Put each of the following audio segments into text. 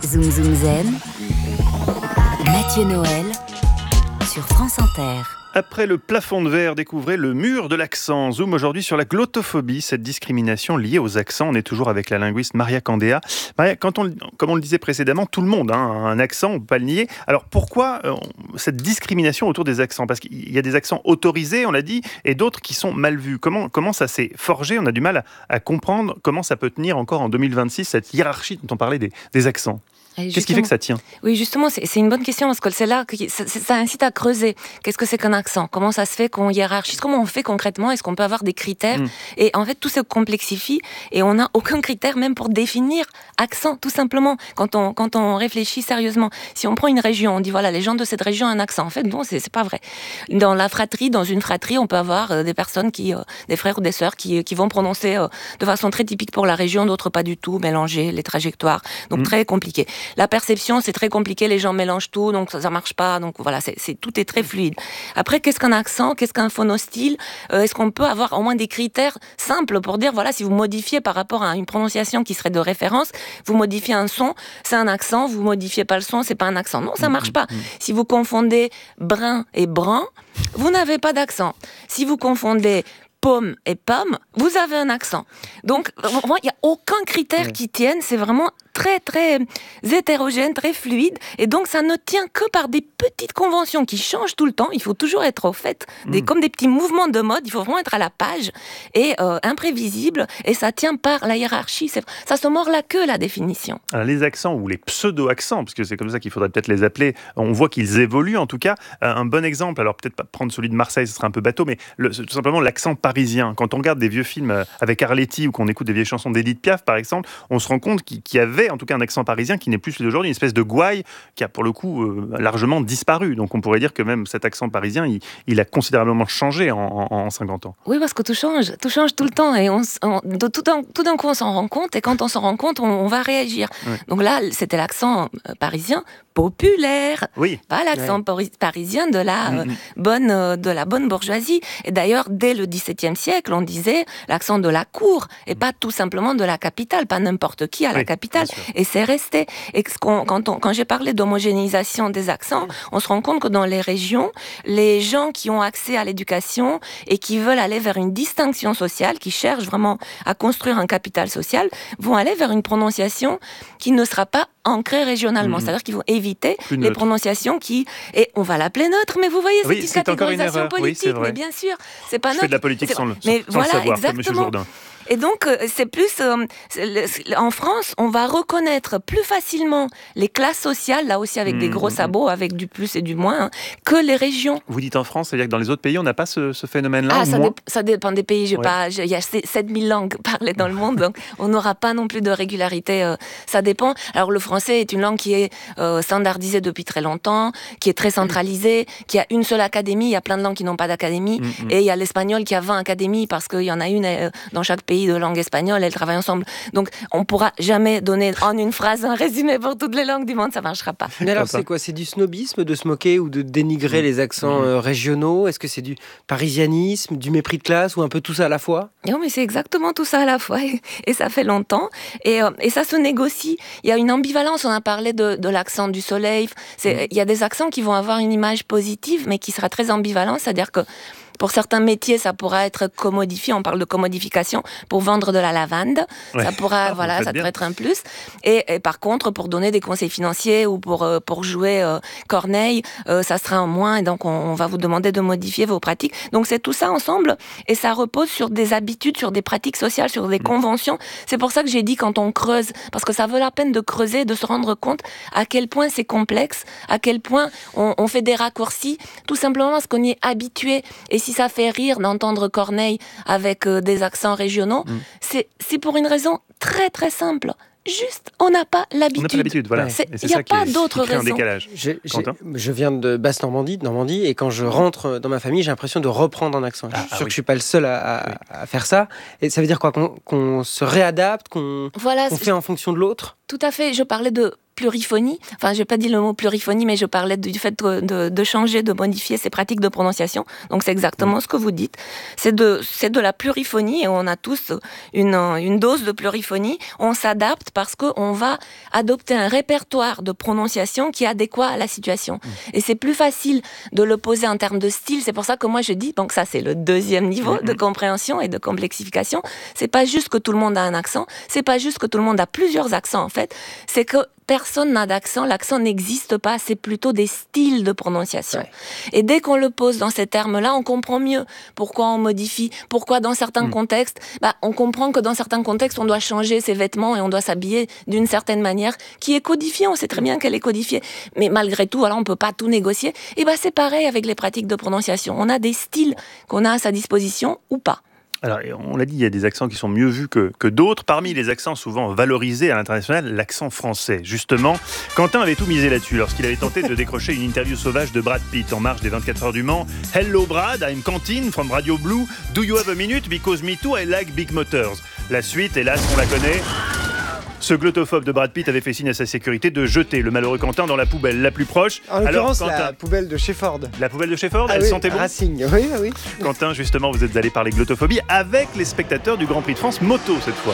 Zoom Zoom Zen, Mathieu Noël sur France Inter. Après le plafond de verre, découvrez le mur de l'accent. Zoom aujourd'hui sur la glottophobie, cette discrimination liée aux accents. On est toujours avec la linguiste Maria Candéa. Maria, comme on le disait précédemment, tout le monde a un accent, on ne peut pas le nier. Alors pourquoi cette discrimination autour des accents ? Parce qu'il y a des accents autorisés, on l'a dit, et d'autres qui sont mal vus. Comment ça s'est forgé ? On a du mal à comprendre comment ça peut tenir encore en 2026, cette hiérarchie dont on parlait des accents. Qu'est-ce qui fait que ça tient ? Oui, justement, c'est une bonne question, parce que c'est là que ça incite à creuser. Qu'est-ce que c'est qu'un accent ? Comment ça se fait qu'on hiérarchise ? Comment on fait concrètement ? Est-ce qu'on peut avoir des critères ? Et en fait, tout se complexifie, et on n'a aucun critère même pour définir accent, tout simplement. Quand on réfléchit sérieusement, si on prend une région, on dit voilà, les gens de cette région ont un accent. En fait, non, c'est pas vrai. Dans une fratrie, on peut avoir des personnes des frères ou des sœurs qui vont prononcer de façon très typique pour la région, d'autres pas du tout, mélanger les trajectoires. Donc très compliqué. La perception, c'est très compliqué, les gens mélangent tout, donc ça marche pas, donc voilà, tout est très fluide. Après, qu'est-ce qu'un accent ? Qu'est-ce qu'un phonostyle ? Est-ce qu'on peut avoir au moins des critères simples pour dire, voilà, si vous modifiez par rapport à une prononciation qui serait de référence, vous modifiez un son, c'est un accent, vous modifiez pas le son, c'est pas un accent. Non, ça marche pas. Si vous confondez brun et brun, vous n'avez pas d'accent. Si vous confondez pomme et pomme, vous avez un accent. Donc, il n'y a aucun critère qui tienne, c'est vraiment très, très hétérogène, très fluide, et donc ça ne tient que par des petites conventions qui changent tout le temps. Il faut toujours être au fait, comme des petits mouvements de mode, il faut vraiment être à la page, et imprévisible, et ça tient par la hiérarchie. Ça se mord la queue, la définition. Alors, les accents, ou les pseudo-accents, parce que c'est comme ça qu'il faudrait peut-être les appeler, on voit qu'ils évoluent en tout cas. Un bon exemple, alors peut-être pas prendre celui de Marseille, ce serait un peu bateau, mais tout simplement l'accent parisien. Quand on regarde des vieux films avec Arletty, ou qu'on écoute des vieilles chansons d'Édith Piaf, par exemple, on se rend compte qu'il y avait en tout cas un accent parisien qui n'est plus celui d'aujourd'hui, une espèce de gouaille qui a pour le coup largement disparu. Donc on pourrait dire que même cet accent parisien, il a considérablement changé en 50 ans. Oui, parce que tout change tout le temps, et tout d'un coup on s'en rend compte, et quand on s'en rend compte, on va réagir. Oui. Donc là, c'était l'accent parisien populaire, pas l'accent parisien de la bonne bourgeoisie. Et d'ailleurs, dès le XVIIe siècle, on disait l'accent de la cour, et pas tout simplement de la capitale, pas n'importe qui à la capitale. Et c'est resté. Et quand j'ai parlé d'homogénéisation des accents, on se rend compte que dans les régions, les gens qui ont accès à l'éducation et qui veulent aller vers une distinction sociale, qui cherchent vraiment à construire un capital social, vont aller vers une prononciation qui ne sera pas ancrée régionalement. C'est-à-dire qu'ils vont éviter les prononciations et on va l'appeler neutre, mais vous voyez, c'est une catégorisation politique, mais bien sûr, c'est pas neutre. Je fais de la politique sans le savoir, comme M. Jourdain. Et donc, c'est plus... en France, on va reconnaître plus facilement les classes sociales, là aussi avec des gros sabots, avec du plus et du moins, que les régions. Vous dites en France, c'est-à-dire que dans les autres pays, on n'a pas ce phénomène-là ça dépend des pays. Il y a 7000 langues parlées dans le monde, donc on n'aura pas non plus de régularité. Ça dépend. Alors, le français est une langue qui est standardisée depuis très longtemps, qui est très centralisée, qui a une seule académie. Il y a plein de langues qui n'ont pas d'académie. Et il y a l'espagnol qui a 20 académies, parce qu'il y en a une dans chaque pays de langue espagnole, elles travaillent ensemble. Donc, on ne pourra jamais donner en une phrase un résumé pour toutes les langues du monde, ça ne marchera pas. Mais alors, c'est quoi ? C'est du snobisme de se moquer ou de dénigrer les accents régionaux ? Est-ce que c'est du parisianisme, du mépris de classe, ou un peu tout ça à la fois ? Non, mais c'est exactement tout ça à la fois, et ça fait longtemps, et ça se négocie. Il y a une ambivalence, on a parlé de l'accent du soleil. Il y a des accents qui vont avoir une image positive, mais qui sera très ambivalente, c'est-à-dire que pour certains métiers, ça pourra être commodifié. On parle de commodification pour vendre de la lavande. Ça pourra, ça peut être un plus. Et par contre, pour donner des conseils financiers ou pour jouer Corneille, ça sera un moins. Et donc, on va vous demander de modifier vos pratiques. Donc, c'est tout ça ensemble. Et ça repose sur des habitudes, sur des pratiques sociales, sur des conventions. C'est pour ça que j'ai dit quand on creuse, parce que ça vaut la peine de creuser, de se rendre compte à quel point c'est complexe, à quel point on fait des raccourcis, tout simplement parce qu'on y est habitué. Et si ça fait rire d'entendre Corneille avec des accents régionaux, c'est pour une raison très très simple. Juste, on n'a pas l'habitude. On n'a pas l'habitude, voilà. Il n'y a pas d'autre raison. Un décalage. Je viens de Basse-Normandie, et quand je rentre dans ma famille, j'ai l'impression de reprendre un accent. Je suis sûr que je ne suis pas le seul à faire ça. Et ça veut dire quoi ? Qu'on se réadapte, qu'on fait en fonction de l'autre ? Tout à fait. Je parlais de pluriphonie. Enfin, je n'ai pas dit le mot pluriphonie, mais je parlais du fait de changer, de modifier ses pratiques de prononciation. Donc, c'est exactement ce que vous dites. C'est de la pluriphonie et on a tous une dose de pluriphonie. On s'adapte parce qu'on va adopter un répertoire de prononciation qui est adéquat à la situation. Et c'est plus facile de le poser en termes de style. C'est pour ça que moi, je dis, donc ça, c'est le deuxième niveau de compréhension et de complexification. C'est pas juste que tout le monde a un accent. C'est pas juste que tout le monde a plusieurs accents, en fait. C'est que personne n'a d'accent, l'accent n'existe pas, c'est plutôt des styles de prononciation. Ouais. Et dès qu'on le pose dans ces termes-là, on comprend mieux pourquoi on modifie, pourquoi dans certains contextes, on comprend que dans certains contextes, on doit changer ses vêtements et on doit s'habiller d'une certaine manière qui est codifiée, on sait très bien qu'elle est codifiée. Mais malgré tout, alors on peut pas tout négocier. Et c'est pareil avec les pratiques de prononciation. On a des styles qu'on a à sa disposition ou pas. Alors, on l'a dit, il y a des accents qui sont mieux vus que d'autres. Parmi les accents souvent valorisés à l'international, l'accent français. Justement, Quentin avait tout misé là-dessus lorsqu'il avait tenté de décrocher une interview sauvage de Brad Pitt en marge des 24 heures du Mans. Hello Brad, I'm Quentin from Radio Blue. Do you have a minute? Because me too, I like big motors. La suite, hélas, on la connaît. Ce glottophobe de Brad Pitt avait fait signe à sa sécurité de jeter le malheureux Quentin dans la poubelle la plus proche. En l'occurrence, la poubelle de chez Ford. La poubelle de chez Ford, elle sentait bon. Racing, oui. Quentin, justement, vous êtes allé parler glottophobie avec les spectateurs du Grand Prix de France moto cette fois.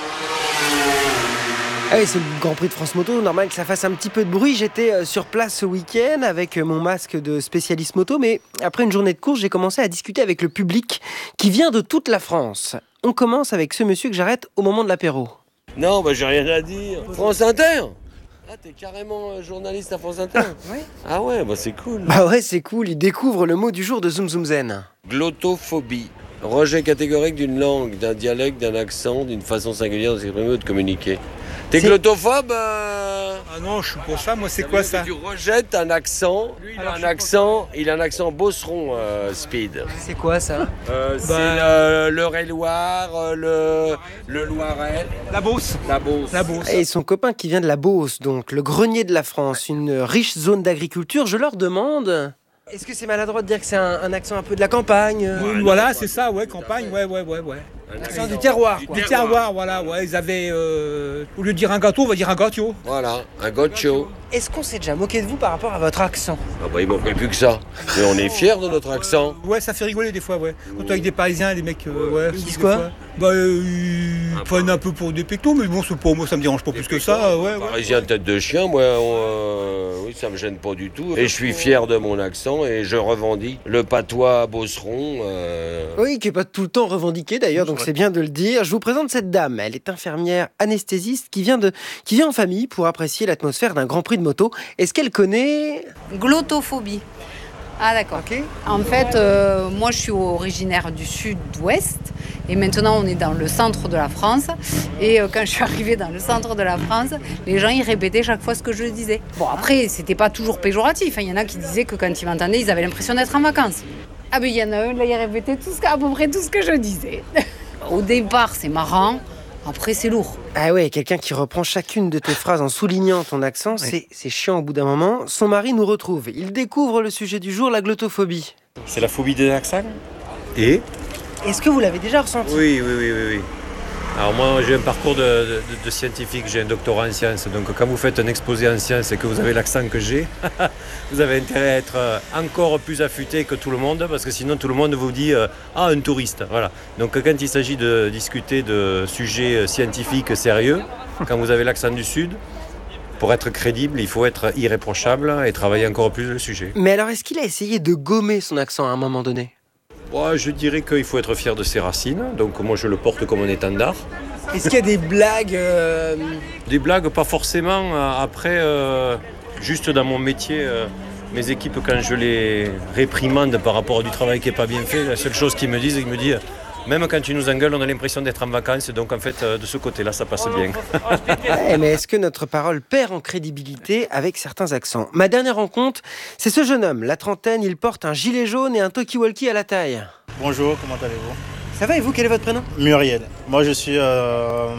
Ah oui, c'est le Grand Prix de France Moto, normal que ça fasse un petit peu de bruit. J'étais sur place ce week-end avec mon masque de spécialiste moto, mais après une journée de course, j'ai commencé à discuter avec le public qui vient de toute la France. On commence avec ce monsieur que j'arrête au moment de l'apéro. Non, j'ai rien à dire. France Inter. Ah, t'es carrément journaliste à France Inter. Oui. Ah ouais, c'est cool. Ouais, c'est cool. Il découvre le mot du jour de Zoom Zoom Zen. Glottophobie. Rejet catégorique d'une langue, d'un dialecte, d'un accent, d'une façon singulière de s'exprimer ou de communiquer. T'es glottophobe Ah non, je suis pour ça. Moi, c'est quoi ça? Tu rejettes un accent. Il a un accent bosseron, Speed. C'est quoi ça? C'est le Ré-Loire, le Loiret. La Beauce. Et son copain qui vient de la Beauce, donc le grenier de la France, une riche zone d'agriculture. Je leur demande... Est-ce que c'est maladroit de dire que c'est un accent un peu de la campagne? Voilà, c'est ça, campagne, ouais. Accent du terroir, quoi. Du terroir, voilà, ils avaient... au lieu de dire un gâteau, on va dire un gâteau. Voilà, un gâteau. Est-ce qu'on s'est déjà moqué de vous par rapport à votre accent? Il manquerait plus que ça. Mais on est fiers de notre accent. Ouais, ça fait rigoler des fois, ouais. Quand avec des Parisiens et des mecs, Ils disent quoi? Ils prennent un peu pour des pectos, mais bon, c'est pour moi, ça me dérange pas plus que ça, ouais. Parisien tête de chien, moi, oui, ça me gêne pas du tout. Et je suis fier de mon accent et je revendique le patois bosseron. Oui, qui n'est pas tout le temps revendiqué d'ailleurs, donc c'est bien de le dire. Je vous présente cette dame. Elle est infirmière anesthésiste qui vient en famille pour apprécier l'atmosphère d'un Grand Prix de moto. Est-ce qu'elle connaît... Glottophobie. Ah d'accord. Okay. En fait, moi je suis originaire du sud-ouest et maintenant on est dans le centre de la France. Et quand je suis arrivée dans le centre de la France, les gens ils répétaient chaque fois ce que je disais. Bon après, c'était pas toujours péjoratif. Il y en a qui disaient que quand ils m'entendaient, ils avaient l'impression d'être en vacances. Ah ben il y en a un, là il répétait à peu près tout ce que je disais. Au départ c'est marrant, après c'est lourd. Ah ouais, quelqu'un qui reprend chacune de tes phrases en soulignant ton accent, c'est chiant au bout d'un moment. Son mari nous retrouve. Il découvre le sujet du jour, la glottophobie. C'est la phobie des accents. Et est-ce que vous l'avez déjà ressenti? Oui. Alors moi j'ai un parcours de scientifique, j'ai un doctorat en sciences, donc quand vous faites un exposé en sciences et que vous avez l'accent que j'ai, vous avez intérêt à être encore plus affûté que tout le monde, parce que sinon tout le monde vous dit un touriste, voilà. Donc quand il s'agit de discuter de sujets scientifiques sérieux, quand vous avez l'accent du Sud, pour être crédible, il faut être irréprochable et travailler encore plus le sujet. Mais alors est-ce qu'il a essayé de gommer son accent à un moment donné? Je dirais qu'il faut être fier de ses racines, donc moi je le porte comme un étendard. Est-ce qu'il y a des blagues Des blagues, pas forcément. Après, juste dans mon métier, mes équipes, quand je les réprimande par rapport à du travail qui n'est pas bien fait, la seule chose qu'ils me disent, même quand tu nous engueules, on a l'impression d'être en vacances, donc en fait, de ce côté-là, ça passe bien. Mais est-ce que notre parole perd en crédibilité avec certains accents? Ma dernière rencontre, c'est ce jeune homme, la trentaine, il porte un gilet jaune et un talkie-walkie à la taille. Bonjour, comment allez-vous? Ça va et vous, quel est votre prénom? Muriel. Moi, je suis un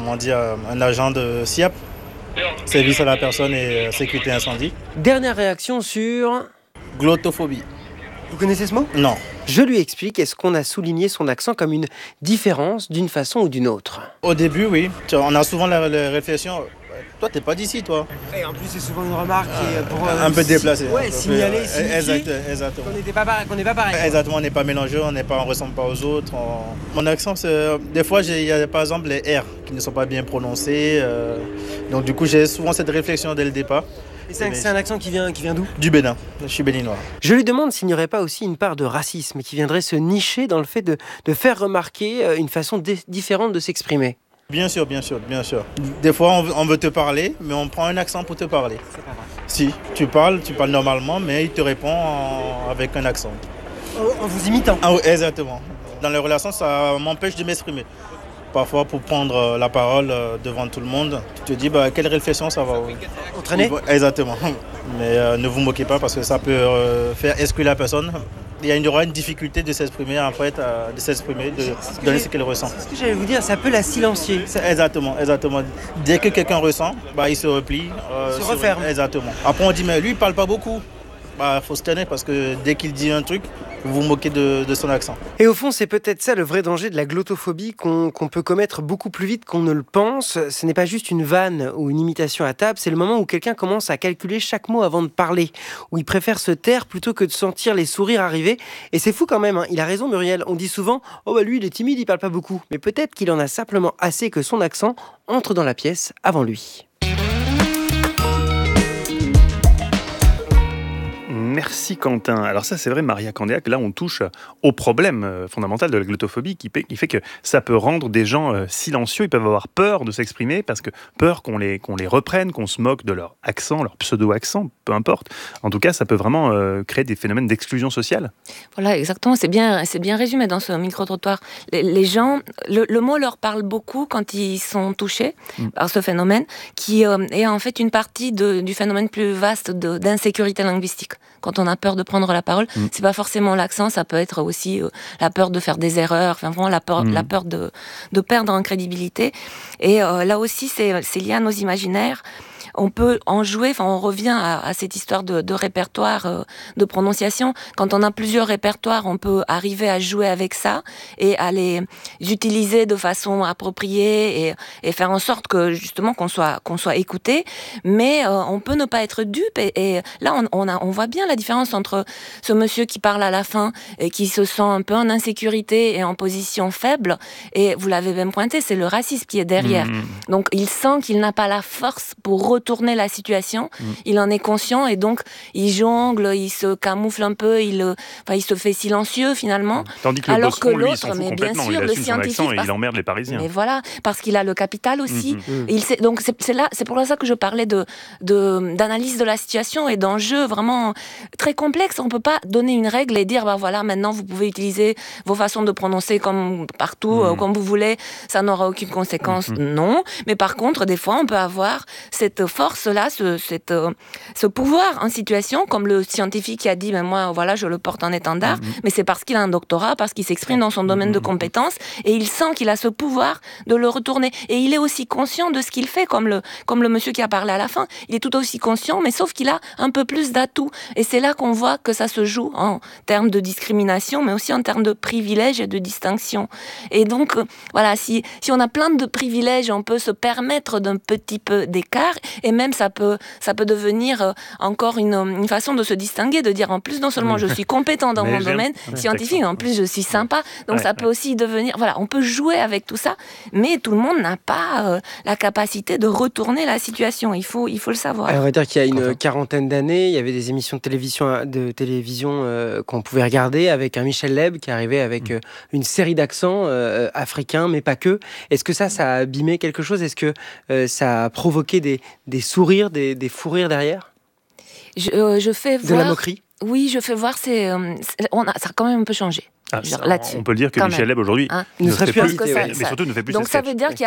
agent de SIAP, service à la personne et sécurité incendie. Dernière réaction sur... Glottophobie. Vous connaissez ce mot? Non. Je lui explique, est-ce qu'on a souligné son accent comme une différence d'une façon ou d'une autre? Au début, oui. On a souvent la réflexion. Toi, t'es pas d'ici, toi. Et en plus, c'est souvent une remarque qui est pour un peu déplacée. Ouais, signaler, exactement. qu'on n'est pas pareil. Exactement, on n'est pas mélangé, on ne ressemble pas aux autres. Mon accent, des fois, il y a par exemple les R qui ne sont pas bien prononcés. Donc du coup, j'ai souvent cette réflexion dès le départ. Et c'est un accent qui vient d'où? Du Bénin, je suis béninois. Je lui demande s'il n'y aurait pas aussi une part de racisme qui viendrait se nicher dans le fait de faire remarquer une façon différente de s'exprimer. Bien sûr. Des fois, on veut te parler, mais on prend un accent pour te parler. C'est pas vrai. Si, tu parles normalement, mais il te répond avec un accent. En vous imitant. Ah oui, exactement. Dans les relations, ça m'empêche de m'exprimer. Parfois, pour prendre la parole devant tout le monde, tu te dis, quelle réflexion ça va entraîner. Exactement. Mais ne vous moquez pas parce que ça peut faire exclure la personne. Il y aura une difficulté de s'exprimer, en fait, de donner ce qu'elle ressent. C'est ce que j'allais vous dire, ça peut la silencier. Exactement. Dès que quelqu'un ressent, il se replie. Il se referme. Exactement. Après, on dit, mais lui, il parle pas beaucoup. Faut se tenir parce que dès qu'il dit un truc, vous vous moquez de son accent. Et au fond, c'est peut-être ça le vrai danger de la glottophobie qu'on peut commettre beaucoup plus vite qu'on ne le pense. Ce n'est pas juste une vanne ou une imitation à table, c'est le moment où quelqu'un commence à calculer chaque mot avant de parler, où il préfère se taire plutôt que de sentir les sourires arriver. Et c'est fou quand même, hein. Il a raison Muriel, on dit souvent « Oh lui il est timide, il parle pas beaucoup ». Mais peut-être qu'il en a simplement assez que son accent entre dans la pièce avant lui. Merci Quentin. Alors ça c'est vrai Maria Candéa, que là on touche au problème fondamental de la glottophobie qui fait que ça peut rendre des gens silencieux, ils peuvent avoir peur de s'exprimer parce que peur qu'on les reprenne, qu'on se moque de leur accent, leur pseudo-accent, peu importe. En tout cas ça peut vraiment créer des phénomènes d'exclusion sociale. Voilà exactement, c'est bien résumé dans ce micro-trottoir. Les gens, le mot leur parle beaucoup quand ils sont touchés par ce phénomène qui est en fait une partie du phénomène plus vaste d'insécurité linguistique. Quand on a peur de prendre la parole, c'est pas forcément l'accent, ça peut être aussi la peur de faire des erreurs, enfin vraiment la peur de perdre en crédibilité. Et là aussi, c'est lié à nos imaginaires. On peut en jouer, on revient à cette histoire de répertoire, de prononciation. Quand on a plusieurs répertoires, on peut arriver à jouer avec ça et à les utiliser de façon appropriée et faire en sorte que justement qu'on soit écouté. Mais on peut ne pas être dupe et là on voit bien la différence entre ce monsieur qui parle à la fin et qui se sent un peu en insécurité et en position faible. Et vous l'avez même pointé, c'est le racisme qui est derrière. Donc il sent qu'il n'a pas la force pour retourner la situation, il en est conscient et donc il jongle, il se camoufle un peu, il se fait silencieux finalement. Tandis que alors que lui, l'autre, mais bien sûr, le scientifique, il emmerde les Parisiens. Mais voilà, parce qu'il a le capital aussi. Donc c'est pour ça que je parlais d'analyse de la situation et d'enjeux vraiment très complexes. On peut pas donner une règle et dire voilà, maintenant vous pouvez utiliser vos façons de prononcer comme partout, comme vous voulez, ça n'aura aucune conséquence. Non, mais par contre, des fois, on peut avoir cette force-là, ce pouvoir en situation, comme le scientifique qui a dit, moi, voilà, je le porte en étendard, mais c'est parce qu'il a un doctorat, parce qu'il s'exprime dans son domaine de compétences, et il sent qu'il a ce pouvoir de le retourner. Et il est aussi conscient de ce qu'il fait, comme le monsieur qui a parlé à la fin. Il est tout aussi conscient, mais sauf qu'il a un peu plus d'atouts. Et c'est là qu'on voit que ça se joue en termes de discrimination, mais aussi en termes de privilèges et de distinction. Et donc, voilà, si on a plein de privilèges, on peut se permettre d'un petit peu d'écart, et même ça peut devenir encore une façon de se distinguer, de dire en plus non seulement je suis compétent dans mon domaine scientifique, mais en plus je suis sympa, donc ça peut aussi devenir, voilà, on peut jouer avec tout ça, mais tout le monde n'a pas la capacité de retourner la situation, il faut le savoir. Alors, on va dire qu'il y a une quarantaine d'années, il y avait des émissions de télévision qu'on pouvait regarder avec un Michel Leb qui arrivait avec une série d'accents africains, mais pas que. Est-ce que ça a abîmé quelque chose? Est-ce que ça a provoqué des sourires, des fous rires derrière? Je fais voir... De la moquerie? Oui, je fais voir, ça a quand même un peu changé. On peut le dire que Michel Leb aujourd'hui ne fait plus, mais surtout ne fait plus donc ses ça sketchs. veut dire qu'il y a